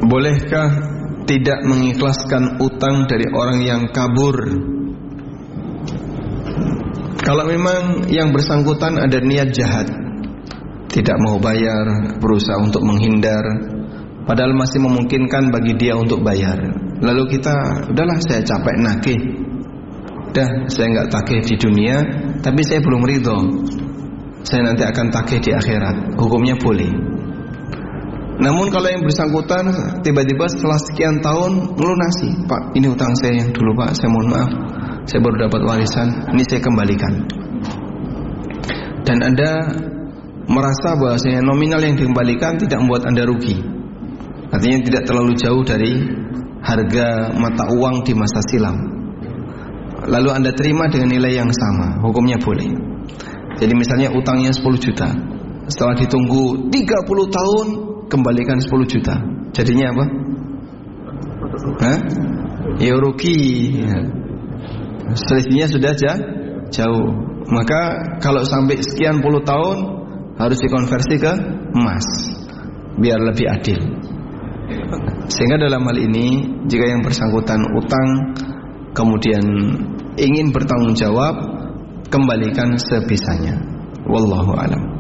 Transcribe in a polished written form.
bolehkah tidak mengikhlaskan utang dari orang yang kabur? Kalau memang yang bersangkutan ada niat jahat, tidak mau bayar, berusaha untuk menghindar, padahal masih memungkinkan bagi dia untuk bayar, lalu kita, udahlah saya capek nagih, dah saya nggak tagih di dunia, tapi saya belum ridho, saya nanti akan tagih di akhirat, hukumnya boleh. Namun kalau yang bersangkutan tiba-tiba setelah sekian tahun melunasi, Pak, ini utang saya yang dulu Pak, saya mohon maaf, saya baru dapat warisan, ini saya kembalikan. Dan Anda merasa bahwasanya nominal yang dikembalikan tidak membuat Anda rugi, artinya tidak terlalu jauh dari harga mata uang di masa silam, lalu Anda terima dengan nilai yang sama, hukumnya boleh. Jadi misalnya utangnya 10 juta, setelah ditunggu 30 tahun kembalikan 10 juta, jadinya apa? Ya rugi, selisihnya sudah jauh. Maka kalau sampai sekian puluh tahun harus dikonversi ke emas biar lebih adil. Sehingga dalam hal ini, jika yang bersangkutan utang kemudian ingin bertanggung jawab, kembalikan sebisanya. Wallahu a'lam.